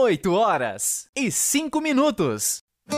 8h05.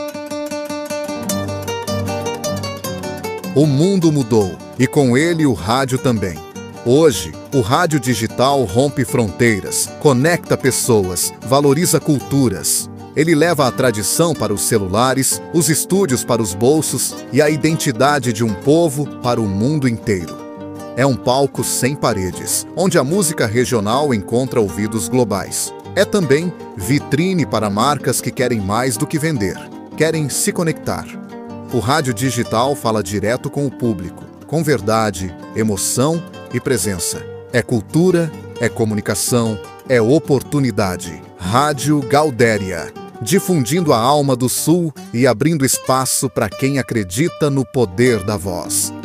O mundo mudou e com ele o rádio também. Hoje, o rádio digital rompe fronteiras, conecta pessoas, valoriza culturas. Ele leva a tradição para os celulares, os estúdios para os bolsos e a identidade de um povo para o mundo inteiro. É um palco sem paredes, onde a música regional encontra ouvidos globais. É também vitrine para marcas que querem mais do que vender, querem se conectar. O rádio digital fala direto com o público, com verdade, emoção e presença. É cultura, é comunicação, é oportunidade. Rádio Gaudéria, difundindo a alma do Sul e abrindo espaço para quem acredita no poder da voz.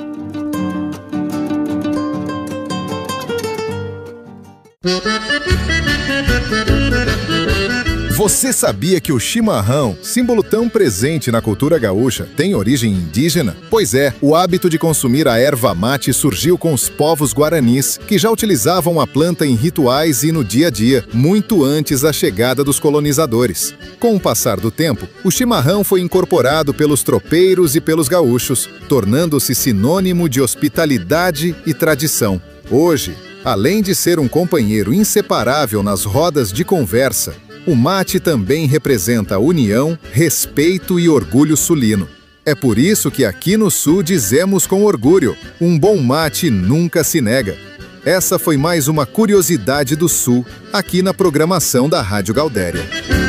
Você sabia que o chimarrão, símbolo tão presente na cultura gaúcha, tem origem indígena? Pois é, o hábito de consumir a erva mate surgiu com os povos guaranis, que já utilizavam a planta em rituais e no dia a dia, muito antes da chegada dos colonizadores. Com o passar do tempo, o chimarrão foi incorporado pelos tropeiros e pelos gaúchos, tornando-se sinônimo de hospitalidade e tradição. Hoje, além de ser um companheiro inseparável nas rodas de conversa, o mate também representa união, respeito e orgulho sulino. É por isso que aqui no Sul dizemos com orgulho, um bom mate nunca se nega. Essa foi mais uma curiosidade do Sul, aqui na programação da Rádio Gaudéria.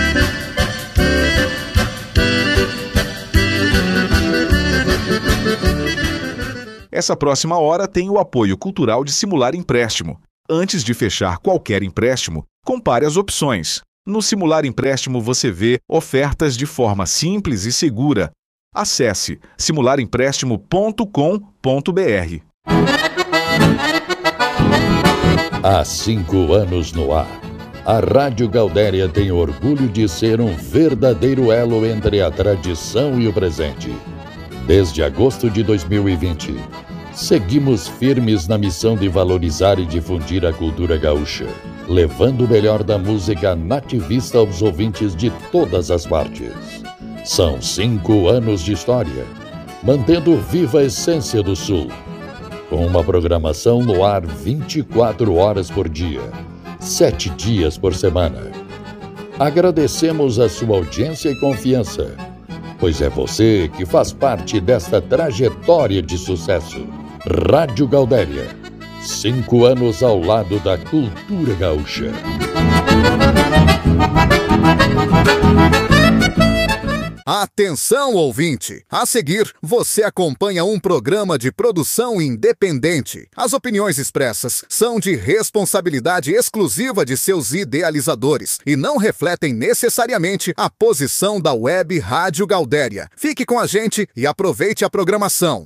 Essa próxima hora tem o apoio cultural de Simular Empréstimo. Antes de fechar qualquer empréstimo, compare as opções. No Simular Empréstimo você vê ofertas de forma simples e segura. Acesse simularempréstimo.com.br. Há 5 anos no ar, a Rádio Gaudéria tem orgulho de ser um verdadeiro elo entre a tradição e o presente. Desde agosto de 2020, seguimos firmes na missão de valorizar e difundir a cultura gaúcha, levando o melhor da música nativista aos ouvintes de todas as partes. São 5 anos de história, mantendo viva a essência do Sul, com uma programação no ar 24 horas por dia, 7 dias por semana. Agradecemos a sua audiência e confiança, pois é você que faz parte desta trajetória de sucesso. Rádio Gaudéria, 5 anos ao lado da cultura gaúcha. Atenção, ouvinte! A seguir, você acompanha um programa de produção independente. As opiniões expressas são de responsabilidade exclusiva de seus idealizadores e não refletem necessariamente a posição da Web Rádio Gaudéria. Fique com a gente e aproveite a programação.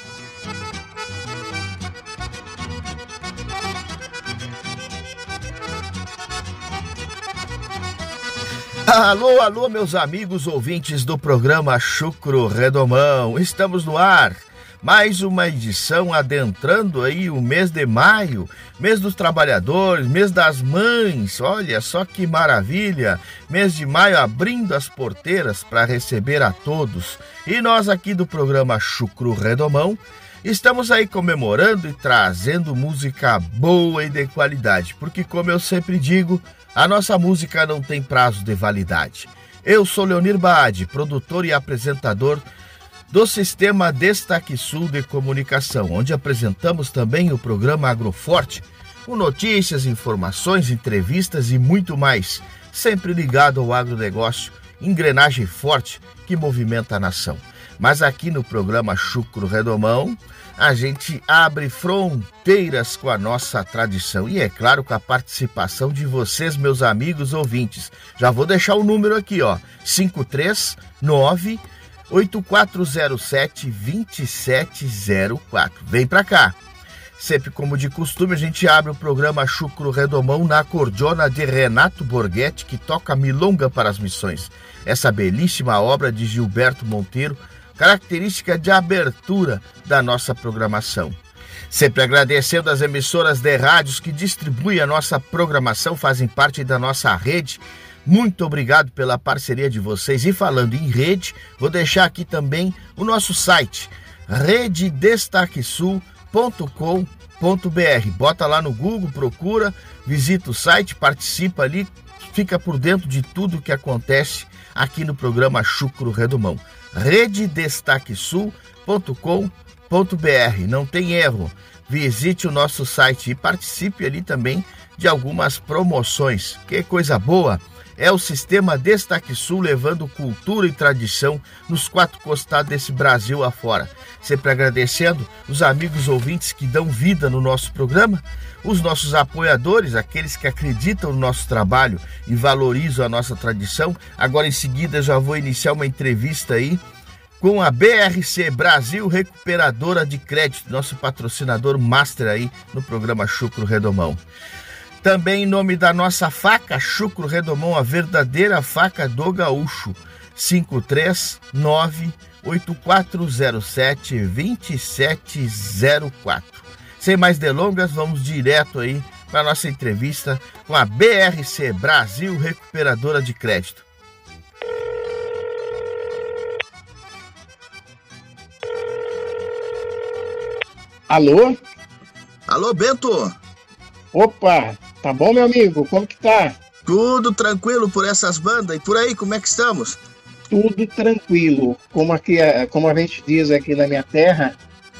Alô, alô, meus amigos ouvintes do programa Chucro Redomão. Estamos no ar. Mais uma edição adentrando aí o mês de maio, mês dos trabalhadores, mês das mães. Olha só que maravilha. Mês de maio abrindo as porteiras para receber a todos. E nós aqui do programa Chucro Redomão estamos aí comemorando e trazendo música boa e de qualidade. Porque, como eu sempre digo, a nossa música não tem prazo de validade. Eu sou Leonir Baade, produtor e apresentador do Sistema Destaque Sul de Comunicação, onde apresentamos também o programa Agroforte, com notícias, informações, entrevistas e muito mais, sempre ligado ao agronegócio, engrenagem forte que movimenta a nação. Mas aqui no programa Chucro Redomão, a gente abre fronteiras com a nossa tradição. E é claro, com a participação de vocês, meus amigos ouvintes. Já vou deixar o número aqui, ó. 539-8407-2704. Vem pra cá. Sempre como de costume, a gente abre o programa Chucro Redomão na acordeona de Renato Borghetti, que toca Milonga para as Missões. Essa belíssima obra de Gilberto Monteiro, característica de abertura da nossa programação. Sempre agradecendo as emissoras de rádios que distribuem a nossa programação, fazem parte da nossa rede, Muito obrigado pela parceria de vocês. E falando em rede, vou deixar aqui também o nosso site, rededestaquesul.com.br. Bota lá no Google, procura, visita o site, participa ali, fica por dentro de tudo que acontece aqui no programa Chucro Redomão. rededestaquesul.com.br. Não tem erro. Visite o nosso site e participe ali também de algumas promoções. Que coisa boa! É o Sistema Destaque Sul levando cultura e tradição nos 4 costados desse Brasil afora. Sempre agradecendo os amigos ouvintes que dão vida no nosso programa, os nossos apoiadores, aqueles que acreditam no nosso trabalho e valorizam a nossa tradição. Agora em seguida já vou iniciar uma entrevista aí com a BRC Brasil Recuperadora de Crédito, nosso patrocinador master aí no programa Chucro Redomão. Também em nome da nossa faca Chucro Redomão, a verdadeira faca do gaúcho, 539-8407-2704. Sem mais delongas, vamos direto aí para a nossa entrevista com a BRC Brasil Recuperadora de Crédito. Alô? Alô, Bento? Opa, tá bom, meu amigo? Como que tá? Tudo tranquilo por essas bandas e por aí, como é que estamos? Tudo tranquilo. Como a gente diz aqui na minha terra,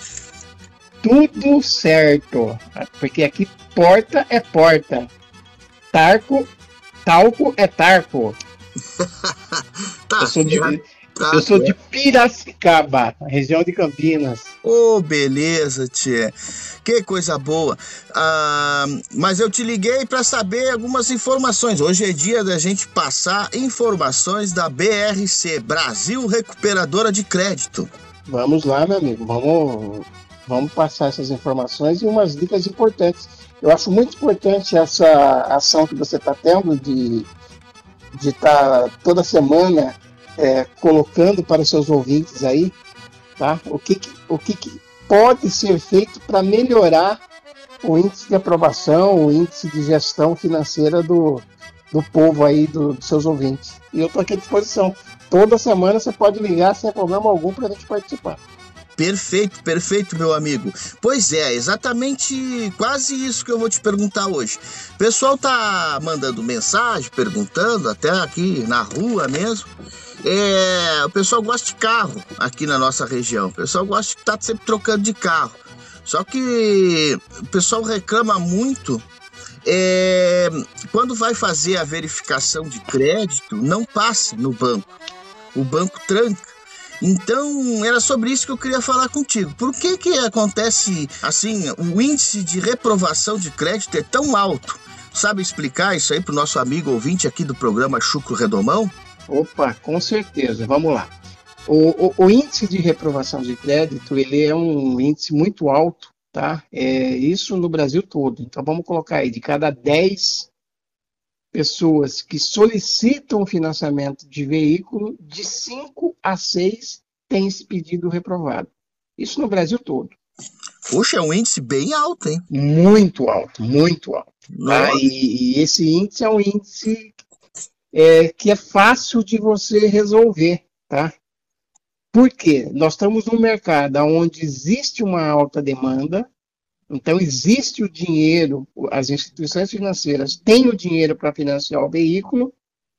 tudo certo. Porque aqui porta é porta. Talco é tarco. Tá, eu sou de Piracicaba, região de Campinas. Ô, beleza, tchê. Que coisa boa. Mas eu te liguei para saber algumas informações. Hoje é dia da gente passar informações da BRC, Brasil Recuperadora de Crédito. Vamos lá, meu amigo. Vamos passar essas informações e umas dicas importantes. Eu acho muito importante essa ação que você está tendo de estar toda semana colocando para os seus ouvintes aí, tá? O que pode ser feito para melhorar o índice de aprovação, o índice de gestão financeira do povo aí, dos seus ouvintes. E eu estou aqui à disposição. Toda semana você pode ligar sem problema algum para a gente participar. Perfeito, meu amigo. Pois é, exatamente quase isso que eu vou te perguntar hoje. O pessoal tá mandando mensagem, perguntando, até aqui na rua mesmo. O pessoal gosta de carro aqui na nossa região. O pessoal gosta de estar sempre trocando de carro. Só que o pessoal reclama muito quando vai fazer a verificação de crédito, não passa no banco. O banco tranca. Então, era sobre isso que eu queria falar contigo. Por que acontece assim, o índice de reprovação de crédito é tão alto? Sabe explicar isso aí para o nosso amigo ouvinte aqui do programa Chucro Redomão? Opa, com certeza. Vamos lá. O índice de reprovação de crédito, ele é um índice muito alto, tá? Isso no Brasil todo. Então, vamos colocar aí, de cada 10 pessoas que solicitam financiamento de veículo, de 5 a 6 têm esse pedido reprovado. Isso no Brasil todo. Puxa, é um índice bem alto, hein? Muito alto, muito alto. Tá? E esse índice é um índice que é fácil de você resolver, tá? Por quê? Nós estamos num mercado onde existe uma alta demanda, então existe o dinheiro, as instituições financeiras têm o dinheiro para financiar o veículo,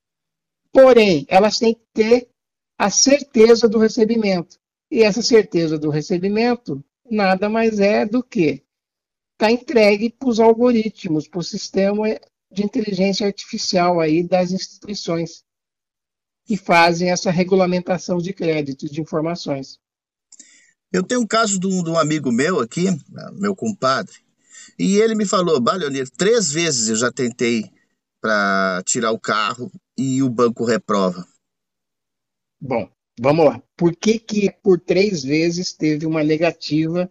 porém, elas têm que ter a certeza do recebimento. E essa certeza do recebimento nada mais é do que está entregue para os algoritmos, para o sistema de inteligência artificial aí das instituições que fazem essa regulamentação de crédito, de informações. Eu tenho um caso de um amigo meu aqui, meu compadre, e ele me falou, Leonir, 3 vezes eu já tentei para tirar o carro e o banco reprova. Bom, vamos lá. Por que por 3 vezes teve uma negativa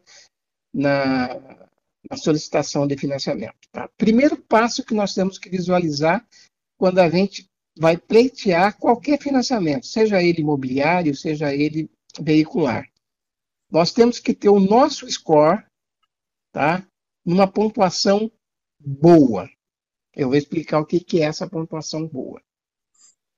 na solicitação de financiamento? Tá? Primeiro passo que nós temos que visualizar quando a gente vai pleitear qualquer financiamento, seja ele imobiliário, seja ele veicular. Nós temos que ter o nosso score, tá, numa pontuação boa. Eu vou explicar o que é essa pontuação boa.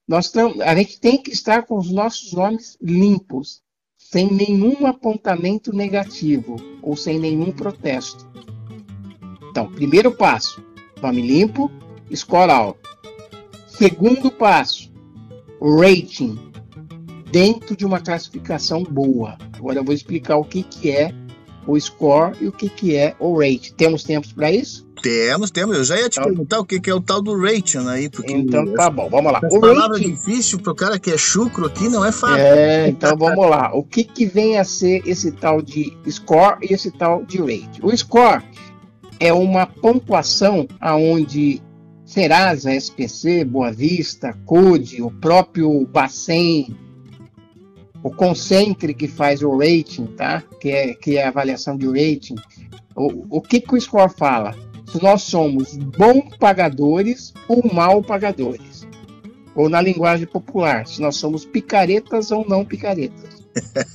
A gente tem que estar com os nossos nomes limpos, sem nenhum apontamento negativo ou sem nenhum protesto. Então, primeiro passo, nome limpo, score alto. Segundo passo, rating, dentro de uma classificação boa. Agora eu vou explicar o que é o score e o que é o rate. Temos tempo para isso? Temos. Eu já ia te perguntar o que é o tal do rating aí. Porque então tá bom, vamos lá. Essa palavra difícil pro cara que é chucro aqui não é fácil. Então vamos lá. O que vem a ser esse tal de score e esse tal de rate? O score é uma pontuação aonde Serasa, SPC, Boa Vista, CODE, o próprio Bacen, o Concentre que faz o rating, tá? Que é a avaliação de rating. O que o score fala? Se nós somos bons pagadores ou mal pagadores. Ou na linguagem popular, se nós somos picaretas ou não picaretas.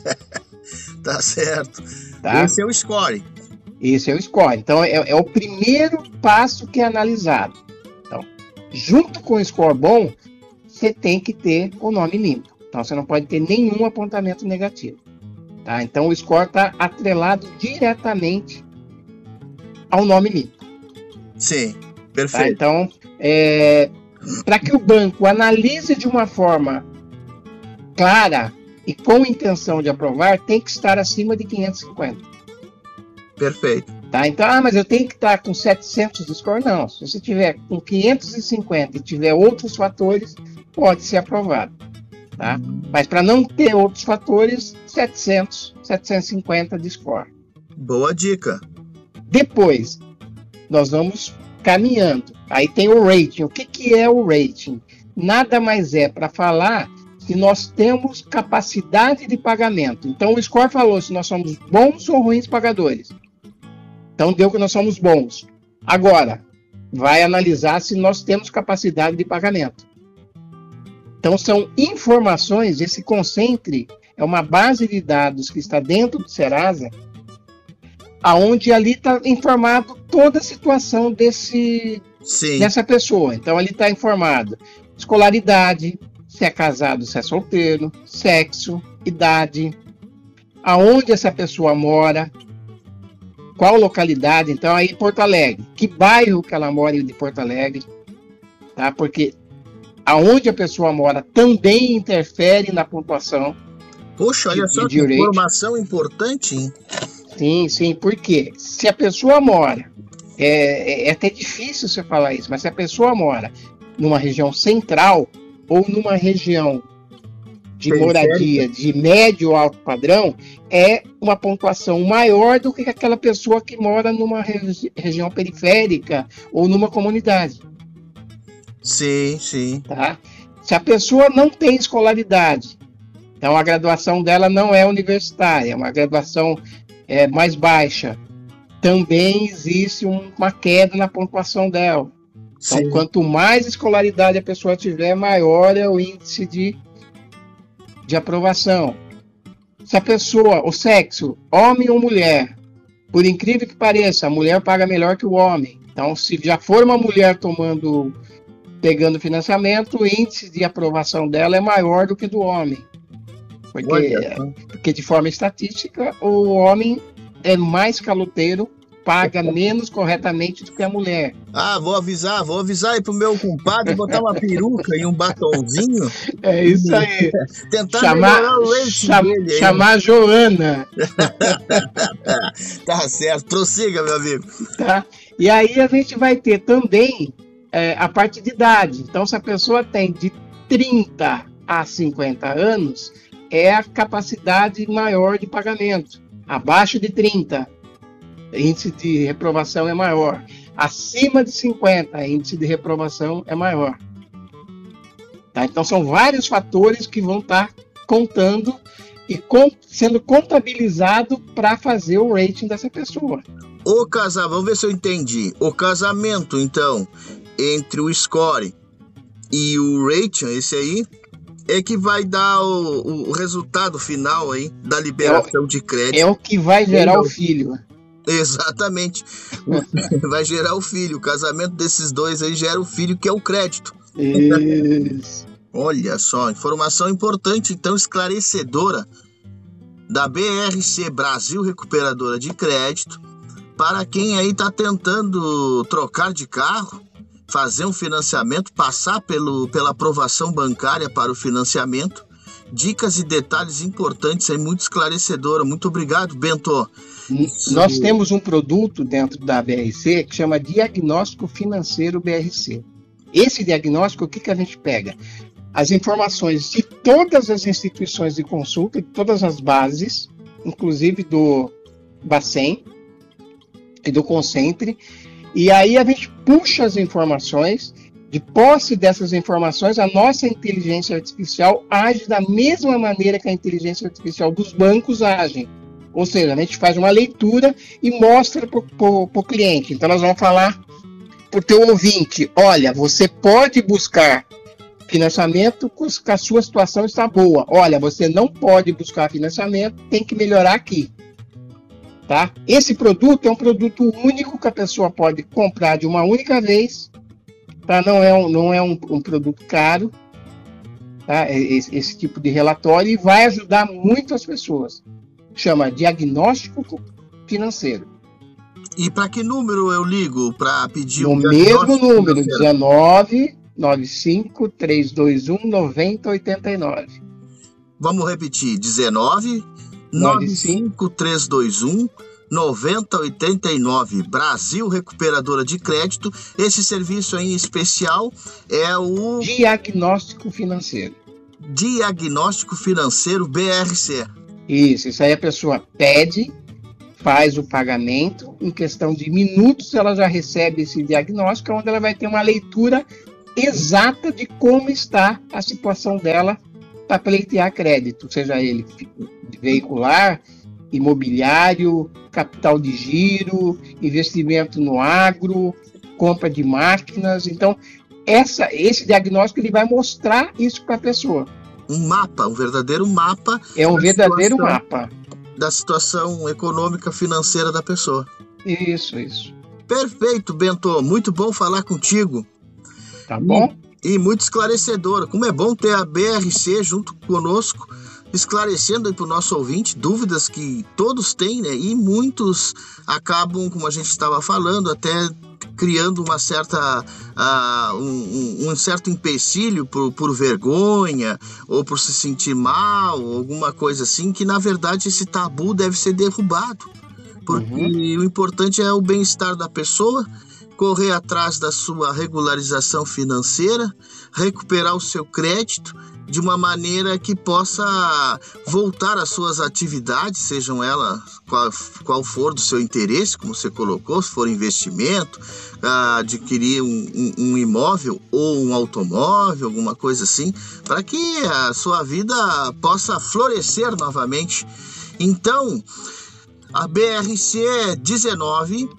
Tá certo. Tá? Esse é o score. Esse é o score. Então, é o primeiro passo que é analisado. Então, junto com o score bom, você tem que ter o nome limpo. Então, você não pode ter nenhum apontamento negativo. Tá? Então, o score está atrelado diretamente ao nome limpo. Sim, perfeito. Tá? Então, para que o banco analise de uma forma clara e com intenção de aprovar, tem que estar acima de 550. Perfeito. Tá? Então, mas eu tenho que estar com 700 de score? Não. Se você tiver com 550 e tiver outros fatores, pode ser aprovado. Tá? Mas para não ter outros fatores, 700, 750 de score. Boa dica. Depois, nós vamos caminhando. Aí tem o rating. O que é o rating? Nada mais é para falar se nós temos capacidade de pagamento. Então, o score falou se nós somos bons ou ruins pagadores. Então, deu que nós somos bons. Agora, vai analisar se nós temos capacidade de pagamento. Então, são informações, esse Concentre é uma base de dados que está dentro do Serasa, aonde ali está informado toda a situação dessa pessoa. Então, ali está informado escolaridade, se é casado, se é solteiro, sexo, idade, aonde essa pessoa mora, qual localidade. Então, aí Porto Alegre, que bairro que ela mora de Porto Alegre, tá? Porque aonde a pessoa mora também interfere na pontuação. Poxa, olha só que informação importante, hein? Sim, porque se a pessoa mora, é até difícil você falar isso, mas se a pessoa mora numa região central ou numa região de moradia de médio ou alto padrão, é uma pontuação maior do que aquela pessoa que mora numa região periférica ou numa comunidade. Sim. Tá? Se a pessoa não tem escolaridade, então a graduação dela não é universitária, é uma graduação mais baixa, também existe uma queda na pontuação dela. Então, sim, quanto mais escolaridade a pessoa tiver, maior é o índice de aprovação. Se a pessoa, o sexo, homem ou mulher, por incrível que pareça, a mulher paga melhor que o homem. Então, se já for uma mulher pegando financiamento, o índice de aprovação dela é maior do que do homem. Porque de forma estatística, o homem é mais caloteiro, paga menos corretamente do que a mulher. Vou avisar aí pro meu compadre botar uma peruca e um batonzinho. É isso aí. Tentar melhorar o rating dele. Chamar a Joana. Tá certo, prossiga, meu amigo. Tá? E aí a gente vai ter também a parte de idade. Então, se a pessoa tem de 30 a 50 anos, é a capacidade maior de pagamento. Abaixo de 30, índice de reprovação é maior. Acima de 50, índice de reprovação é maior. Tá? Então, são vários fatores que vão estar contando e sendo contabilizado para fazer o rating dessa pessoa. Vamos ver se eu entendi. O casamento, então, entre o score e o rating, esse aí, é que vai dar o resultado final aí da liberação de crédito. É o que vai gerar o filho. Exatamente. Vai gerar o filho. O casamento desses dois aí gera o filho, que é o crédito. Isso. Olha só, informação importante, então, esclarecedora da BRC, Brasil Recuperadora de Crédito, para quem aí está tentando trocar de carro, fazer um financiamento, passar pela aprovação bancária para o financiamento. Dicas e detalhes importantes aí, muito esclarecedora. Muito obrigado, Bento. Nós temos um produto dentro da BRC que chama Diagnóstico Financeiro BRC. Esse diagnóstico, o que a gente pega? As informações de todas as instituições de consulta, de todas as bases, inclusive do Bacen e do Concentre, e aí a gente puxa as informações. De posse dessas informações, a nossa inteligência artificial age da mesma maneira que a inteligência artificial dos bancos age. Ou seja, a gente faz uma leitura e mostra para o cliente. Então, nós vamos falar para o teu ouvinte: olha, você pode buscar financiamento que a sua situação está boa. Olha, você não pode buscar financiamento, tem que melhorar aqui. Tá? Esse produto é um produto único que a pessoa pode comprar de uma única vez. Tá? Não é um produto caro, tá? Esse tipo de relatório, e vai ajudar muito as pessoas. Chama Diagnóstico Financeiro. E para que número eu ligo para pedir o mesmo número, 19 95 321 9089. Vamos repetir, 19 95 321 9089, Brasil Recuperadora de Crédito. Esse serviço em especial é o Diagnóstico Financeiro. Diagnóstico Financeiro BRC. Isso aí a pessoa pede, faz o pagamento, em questão de minutos ela já recebe esse diagnóstico, onde ela vai ter uma leitura exata de como está a situação dela para pleitear crédito, seja ele veicular, imobiliário, capital de giro, investimento no agro, compra de máquinas. Então, esse diagnóstico ele vai mostrar isso para a pessoa. Um mapa, um verdadeiro mapa. É um verdadeiro mapa da situação econômica, financeira da pessoa. Isso. Perfeito, Bento. Muito bom falar contigo. Tá bom? E muito esclarecedora. Como é bom ter a BRC junto conosco, esclarecendo aí para o nosso ouvinte dúvidas que todos têm, né? E muitos acabam, como a gente estava falando, até criando uma certa um certo empecilho por vergonha ou por se sentir mal, alguma coisa assim, que na verdade esse tabu deve ser derrubado, porque o importante é o bem-estar da pessoa, correr atrás da sua regularização financeira, recuperar o seu crédito de uma maneira que possa voltar às suas atividades, sejam elas qual for do seu interesse, como você colocou, se for investimento, adquirir um imóvel ou um automóvel, alguma coisa assim, para que a sua vida possa florescer novamente. Então, a BRC é 19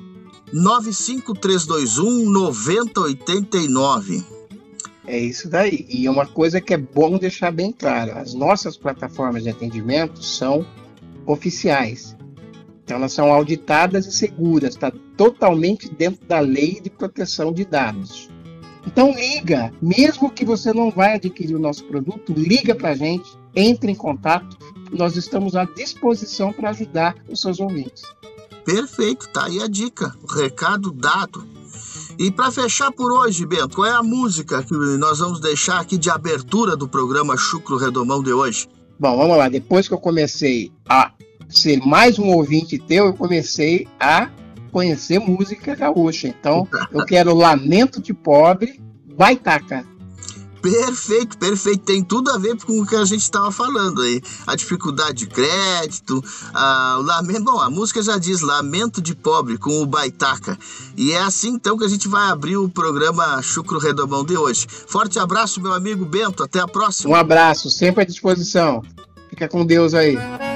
95321 9089. É isso daí. E uma coisa que é bom deixar bem claro: as nossas plataformas de atendimento são oficiais. Então elas são auditadas e seguras, está totalmente dentro da lei de proteção de dados. Então liga, mesmo que você não vai adquirir o nosso produto, liga para a gente, entre em contato, nós estamos à disposição para ajudar os seus ouvintes. Perfeito, tá aí a dica, o recado dado. E para fechar por hoje, Bento, qual é a música que nós vamos deixar aqui de abertura do programa Chucro Redomão de hoje? Bom, vamos lá. Depois que eu comecei a ser mais um ouvinte teu, eu comecei a conhecer música gaúcha. Então, eu quero Lamento de Pobre, Baitaca. Perfeito. Tem tudo a ver com o que a gente estava falando aí. A dificuldade de crédito, o lamento. Bom, a música já diz Lamento de Pobre com o Baitaca. E é assim então que a gente vai abrir o programa Chucro Redomão de hoje. Forte abraço, meu amigo Bento. Até a próxima. Um abraço, sempre à disposição. Fica com Deus aí.